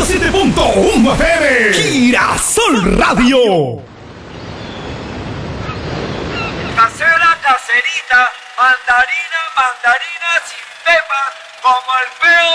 107.1 FM. Girasol Radio. Casera, caserita, mandarina, mandarina sin pepa, como el peo